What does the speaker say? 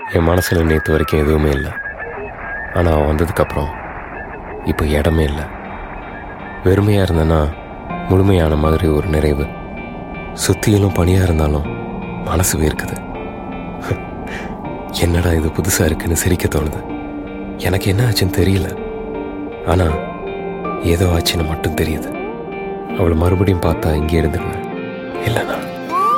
என் மனசில் நேற்று வரைக்கும் எதுவுமே இல்லை. ஆனால் அவன் வந்ததுக்கப்புறம் இப்போ இடமே இல்லை. வெறுமையாக இருந்தேன்னா முழுமையான மாதிரி ஒரு நிறைவு. சுத்தியிலும் பனியாக இருந்தாலும் மனசு வேர்க்குது. என்னடா இது புதுசாக இருக்குன்னு சிரிக்க தோணுது. எனக்கு என்ன ஆச்சுன்னு தெரியல, ஆனால் ஏதோ ஆச்சுன்னு மட்டும் தெரியுது. அவளை மறுபடியும் பார்த்தா இங்கே இருந்துருவேன். இல்லைண்ணா